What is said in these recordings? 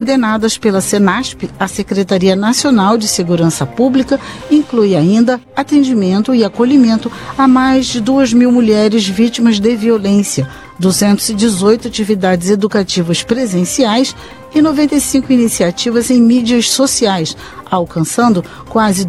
coordenadas pela Senasp, a Secretaria Nacional de Segurança Pública, inclui ainda atendimento e acolhimento a mais de 2.000 mulheres vítimas de violência, 218 atividades educativas presenciais e 95 iniciativas em mídias sociais, alcançando quase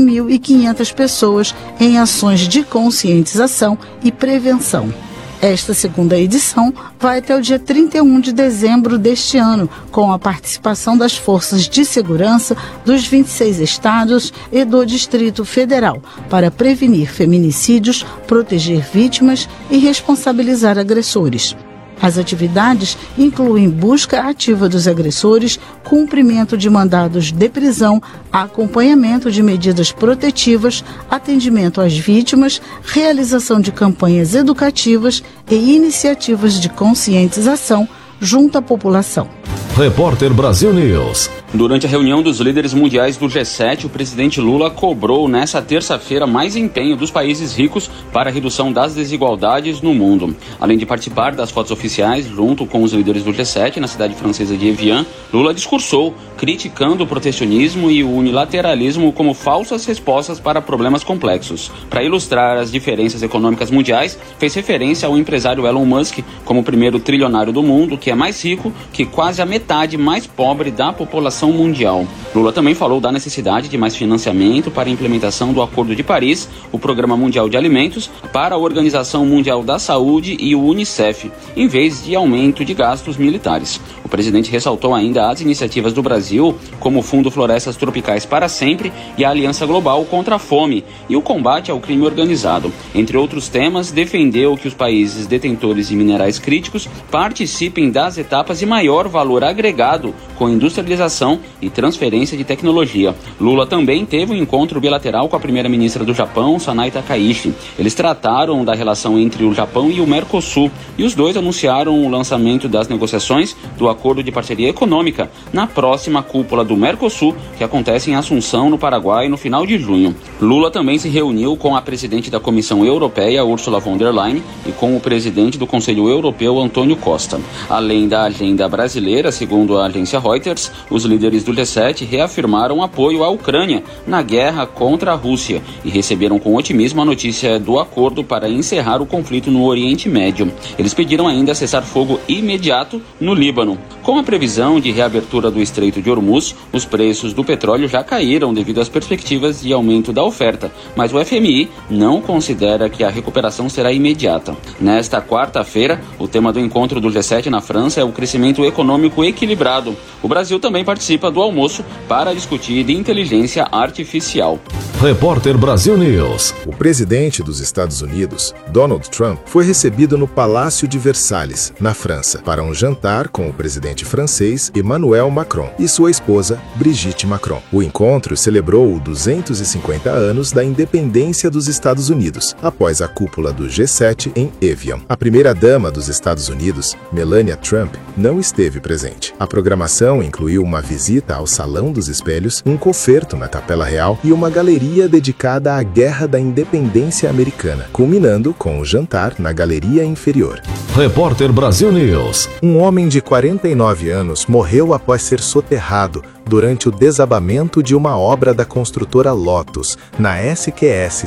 12.500 pessoas em ações de conscientização e prevenção. Esta segunda edição vai até o dia 31 de dezembro deste ano, com a participação das forças de segurança dos 26 estados e do Distrito Federal, para prevenir feminicídios, proteger vítimas e responsabilizar agressores. As atividades incluem busca ativa dos agressores, cumprimento de mandados de prisão, acompanhamento de medidas protetivas, atendimento às vítimas, realização de campanhas educativas e iniciativas de conscientização junto à população. Repórter Brasil News. Durante a reunião dos líderes mundiais do G7, o presidente Lula cobrou nesta terça-feira mais empenho dos países ricos para a redução das desigualdades no mundo. Além de participar das fotos oficiais junto com os líderes do G7 na cidade francesa de Evian, Lula discursou, criticando o protecionismo e o unilateralismo como falsas respostas para problemas complexos. Para ilustrar as diferenças econômicas mundiais, fez referência ao empresário Elon Musk como o primeiro trilionário do mundo, que é mais rico que quase a metade mais pobre da população mundial. Lula também falou da necessidade de mais financiamento para a implementação do Acordo de Paris, o Programa Mundial de Alimentos, para a Organização Mundial da Saúde e o UNICEF, em vez de aumento de gastos militares. O presidente ressaltou ainda as iniciativas do Brasil, como o Fundo Florestas Tropicais para Sempre e a Aliança Global contra a Fome e o combate ao crime organizado. Entre outros temas, defendeu que os países detentores de minerais críticos participem das etapas de maior valor agregado com industrialização e transferência de tecnologia. Lula também teve um encontro bilateral com a primeira-ministra do Japão, Sanai Takaichi. Eles trataram da relação entre o Japão e o Mercosul e os dois anunciaram o lançamento das negociações do Acordo de Parceria Econômica na próxima cúpula do Mercosul, que acontece em Assunção, no Paraguai, no final de junho. Lula também se reuniu com a presidente da Comissão Europeia, Ursula von der Leyen, e com o presidente do Conselho Europeu, Antônio Costa. Além da agenda brasileira, segundo a agência Reuters, os líderes do G7 reafirmaram apoio à Ucrânia na guerra contra a Rússia e receberam com otimismo a notícia do acordo para encerrar o conflito no Oriente Médio. Eles pediram ainda cessar-fogo imediato no Líbano. Com a previsão de reabertura do Estreito de Hormuz, os preços do petróleo já caíram devido às perspectivas de aumento da oferta, mas o FMI não considera que a recuperação será imediata. Nesta quarta-feira, o tema do encontro do G7 na França é o crescimento econômico equilibrado. O Brasil também participa do almoço para discutir inteligência artificial. Repórter Brasil News. O presidente dos Estados Unidos, Donald Trump, foi recebido no Palácio de Versalhes, na França, para um jantar com o presidente francês Emmanuel Macron e sua esposa Brigitte Macron. O encontro celebrou os 250 anos da independência dos Estados Unidos, após a cúpula do G7 em Evian. A primeira-dama dos Estados Unidos, Melania Trump, não esteve presente. A programação incluiu uma visita ao Salão dos Espelhos, um concerto na Capela Real e uma galeria dedicada à Guerra da Independência Americana, culminando com o jantar na galeria inferior. Repórter Brasil News. Um homem de 49 anos morreu após ser soterrado durante o desabamento de uma obra da construtora Lotus, na SQS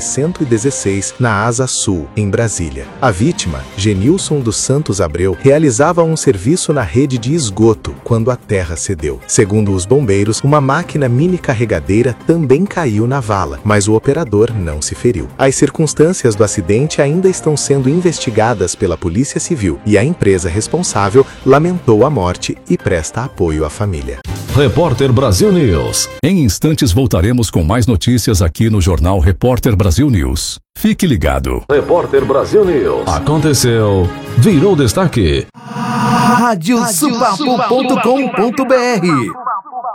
116, na Asa Sul, em Brasília. A vítima, Genilson dos Santos Abreu, realizava um serviço na rede de esgoto quando a terra cedeu. Segundo os bombeiros, uma máquina mini carregadeira também caiu na vala, mas o operador não se feriu. As circunstâncias do acidente ainda estão sendo investigadas pela Polícia Civil e a empresa responsável lamentou a morte e presta apoio à família. Repórter Brasil News. Em instantes voltaremos com mais notícias aqui no Jornal Repórter Brasil News. Fique ligado. Repórter Brasil News. Aconteceu, virou destaque. Radiosupapo.com.br